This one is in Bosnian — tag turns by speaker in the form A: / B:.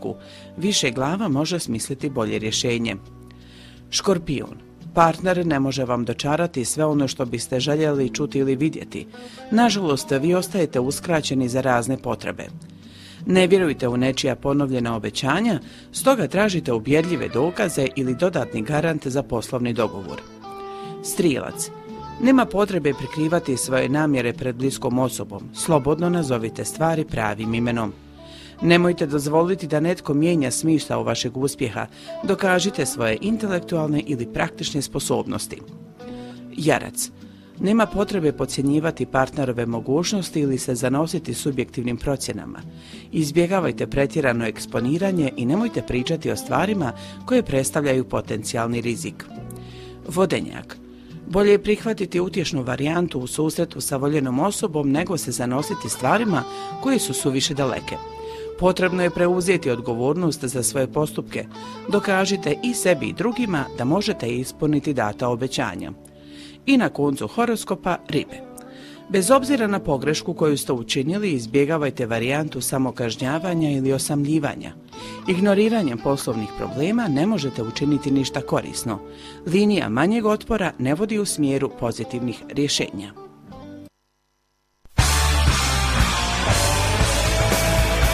A: postupku. Više glava može smisliti bolje rješenje. Škorpion. Partner ne može vam dočarati sve ono što biste željeli čuti ili vidjeti. Nažalost, vi ostajete uskraćeni za razne potrebe. Ne vjerujte u nečija ponovljena obećanja, stoga tražite ubjedljive dokaze ili dodatni garant za poslovni dogovor. Strijelac. Nema potrebe prikrivati svoje namjere pred bliskom osobom. Slobodno nazovite stvari pravim imenom. Nemojte dozvoliti da netko mijenja smisao vašeg uspjeha. Dokažite svoje intelektualne ili praktične sposobnosti. Jarac. Nema potrebe podcjenjivati partnerove mogućnosti ili se zanositi subjektivnim procjenama. Izbjegavajte pretjerano eksponiranje i nemojte pričati o stvarima koje predstavljaju potencijalni rizik. Vodenjak. Bolje je prihvatiti utješnu varijantu u susretu sa voljenom osobom nego se zanositi stvarima koje su suviše daleke. Potrebno je preuzeti odgovornost za svoje postupke. Dokažite i sebi i drugima da možete ispuniti data obećanja. I na koncu horoskopa Ribe. Bez obzira na pogrešku koju ste učinili, izbjegavajte varijantu samokažnjavanja ili osamljivanja. Ignoriranjem poslovnih problema ne možete učiniti ništa korisno. Linija manjeg otpora ne vodi u smjeru pozitivnih rješenja.